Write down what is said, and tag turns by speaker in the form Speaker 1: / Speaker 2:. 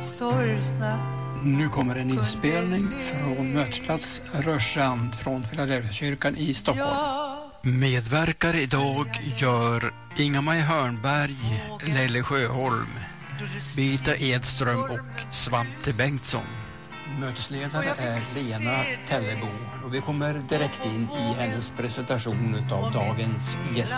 Speaker 1: sorgsna.
Speaker 2: Nu kommer en inspelning från mötesplats Rörstrand från Filadelfiakyrkan i Stockholm. Medverkar idag gör Inga-Maj Hörnberg, Lelle Sjöholm, Birgitta Edström och Svante Bengtsson. Mötesledare är Lena Tellebo och vi kommer direkt in i hennes presentation av dagens gäst.